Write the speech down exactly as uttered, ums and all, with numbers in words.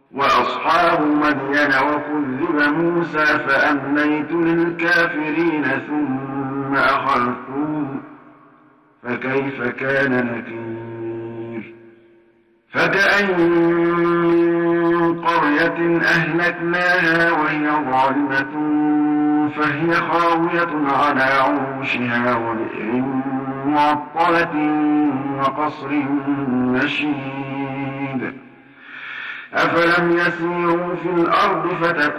وأصحاب مدين وكذب موسى فأمليت للكافرين ثم أخذتهم فكيف كان نكير. فكأين من قرية أهلكناها وهي ظالمة فهي خاوية على عروشها وبئر معطلة وقصر مشيد. أفلم يسيروا في الأرض فتكون